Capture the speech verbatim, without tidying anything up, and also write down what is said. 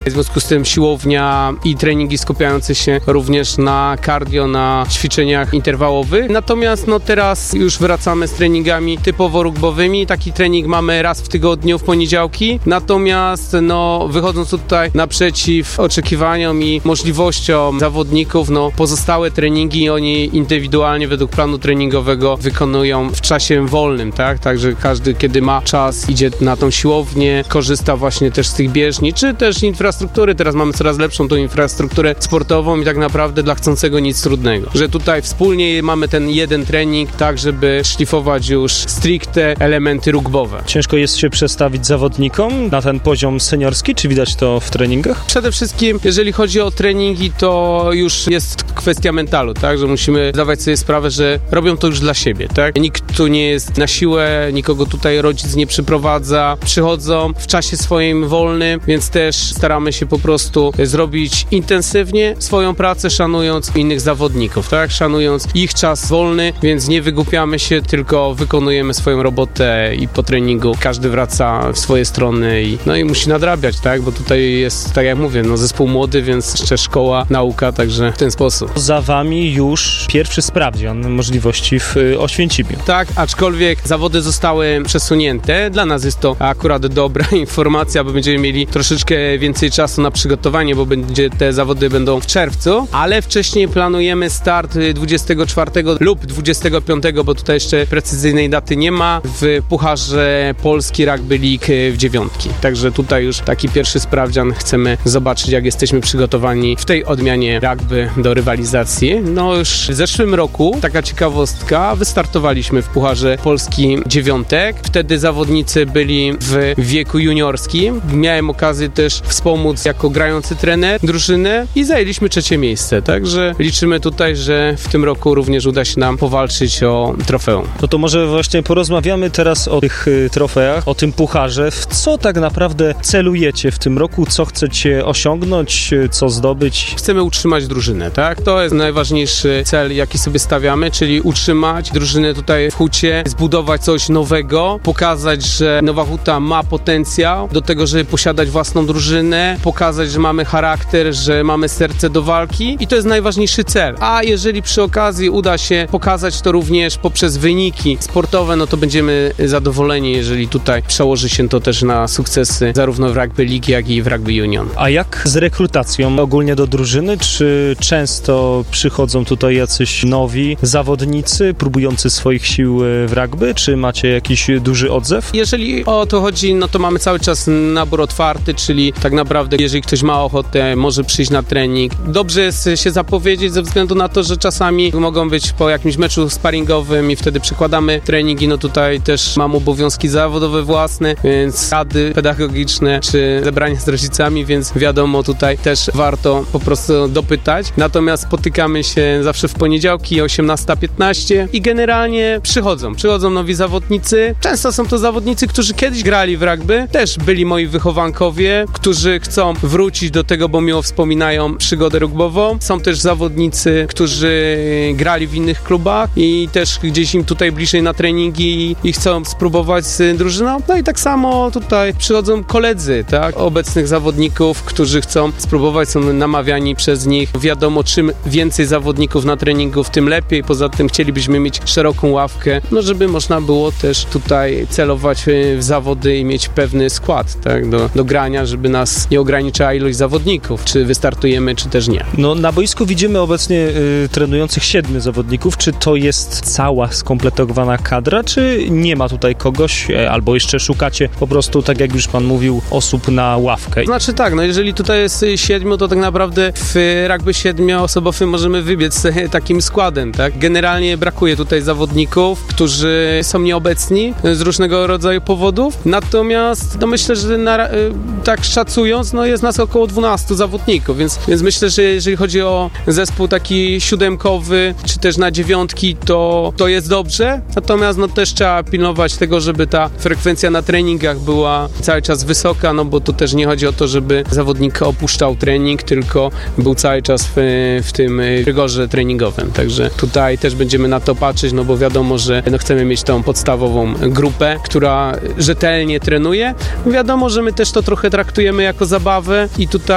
W związku z tym siłownia i treningi skupiające się również na cardio, na ćwiczeniach interwałowych. Natomiast no teraz już wracamy z treningami typowo rugbowymi. Taki trening mamy raz w tygodniu w poniedziałki. Natomiast no wychodząc tutaj naprzeciw oczekiwaniom i możliwościom zawodników, no pozostałe treningi oni indywidualnie według planu treningowego wykonują w czasie wolnym, tak? Także każdy, kiedy ma czas, idzie na tą siłownię, korzysta właśnie też z tych bieżni, czy też infrastruktury. Teraz mamy coraz lepszą tą infrastrukturę sportową i tak naprawdę dla chcącego nic trudnego. Że tutaj wspólnie mamy ten jeden trening, tak żeby szlifować już stricte elementy rugbowe. Ciężko jest się przestawić zawodnikom na ten poziom seniorski, czy widać to w treningach? Przede wszystkim, jeżeli chodzi o treningi, to już jest kwestia mentalu, tak, że musimy zdawać sobie sprawę, że robią to już dla siebie, tak. Nikt tu nie jest na siłę, nikogo tutaj rodzic nie przyprowadza, przychodzą w czasie swoim wolnym, więc też staramy się po prostu zrobić intensywnie swoją pracę, szanując innych zawodników, tak, szanując ich czas wolny, więc nie wygłupiamy się, tylko wykonujemy swoją robotę i po treningu każdy wraca w swoje strony i no i musi nadrabiać, tak, bo tutaj jest, tak jak mówię, no zespół młody, więc jeszcze szkoła, nauka, także w ten sposób. Za wami już pierwszy sprawdzian możliwości w Oświęcimiu. Tak, aczkolwiek zawody zostały przesunięte. Dla nas jest to akurat dobra informacja, bo będziemy mieli troszeczkę więcej czasu na przygotowanie, bo będzie, te zawody będą w czerwcu, ale wcześniej planujemy start dwudziestego czwartego lub dwudziestego piątego, bo tutaj jeszcze precyzyjnej daty nie ma, w Pucharze Polski Rugby League w dziewiątki. Także tutaj już taki pierwszy sprawdzian chcemy zobaczyć, jak jesteśmy przygotowani w tej odmianie rugby do rywalizacji. No już w zeszłym roku, taka ciekawostka, wystartowaliśmy w Pucharze Polski dziewiątek. Wtedy zawodnicy byli w wieku juniorskim. Miałem okazję też wspomóc jako grający trener drużyny i zajęliśmy trzecie miejsce. Także liczymy tutaj, że w tym roku również uda się nam powalczyć o trofeum. No to może właśnie porozmawiamy teraz o tych y, trofeach, o tym pucharze. W co tak naprawdę celujecie w tym roku? Co chcecie osiągnąć? Co zdobyć? Chcemy utrzymać drużynę, tak? To jest najważniejszy cel, jaki sobie stawiamy, czyli utrzymać drużynę tutaj w Hucie, zbudować coś nowego, pokazać, że Nowa Huta ma potencjał do tego, żeby posiadać własną drużynę, pokazać, że mamy charakter, że mamy serce do walki i to jest najważniejszy cel. A jeżeli przy okazji uda się pokazać to również poprzez wyniki sportowe, no to będziemy zadowoleni, jeżeli tutaj przełoży się to też na sukcesy zarówno w Rugby League, jak i w Rugby Union. A jak z rekrutacją ogólnie do drużyny? Czy często przychodzą tutaj jacyś nowi zawodnicy próbujący swoich sił w rugby? Czy macie jakiś duży odzew? Jeżeli o to chodzi, no to mamy cały czas nabór otwarty, czyli tak naprawdę jeżeli ktoś ma ochotę, może przyjść na trening. Dobrze jest się zapowiedzieć ze względu na to, że czasami mogą być po jakimś meczu sparingowym i wtedy przekładamy treningi, no tutaj też mam obowiązki zawodowe własne, więc rady pedagogiczne czy zebrania z rodzicami, więc wiadomo, tutaj też warto po prostu dopytać. Natomiast spotykamy się zawsze w poniedziałki osiemnasta piętnaście i generalnie przychodzą. Przychodzą nowi zawodnicy. Często są to zawodnicy, którzy kiedyś grali w rugby. Też byli moi wychowankowie, którzy chcą wrócić do tego, bo miło wspominają przygodę rugbową. Są też zawodnicy, którzy grali w innych klubach i też gdzieś im tutaj bliżej na treningi i chcą spróbować z drużyną. No i tak samo tutaj przychodzą koledzy, tak? Obecnych zawodników, którzy chcą spróbować, są namawiani przez nich. Wiadomo, czym więcej zawodników na treningu, tym lepiej. Poza tym chcielibyśmy mieć szeroką ławkę, no żeby można było też tutaj celować w zawody i mieć pewny skład, tak? Do, do grania, żeby nas nie ograniczała ilość zawodników, czy wystartujemy, czy też nie. No na boisku widzimy obecnie y, trenujących siedmiu zawodników. Czy to jest cała skompletowana kadra, czy nie ma tutaj kogoś, y, albo jeszcze szukacie po prostu, tak jak już pan mówił, osób na ławkę? Znaczy tak, no jeżeli tutaj jest siedmiu, to tak naprawdę w rugby siedmioosobowym możemy wybiec takim składem, tak? Generalnie brakuje tutaj zawodników, którzy są nieobecni z różnego rodzaju powodów, natomiast no myślę, że na, tak szacując, no jest nas około dwunastu zawodników, więc, więc myślę, że jeżeli chodzi o zespół taki siódemkowy, czy też na dziewiątki, to, to jest dobrze, natomiast no też trzeba pilnować tego, żeby ta frekwencja na treningach była cały czas wysoka, no bo to też nie chodzi o to, żeby zawodnik opuszczał trening, tylko był cały czas w, w tym rygorze treningowym, także tutaj też będziemy na to patrzeć, no bo wiadomo, że no chcemy mieć tą podstawową grupę, która rzetelnie trenuje. Wiadomo, że my też to trochę traktujemy jako zabawę i tutaj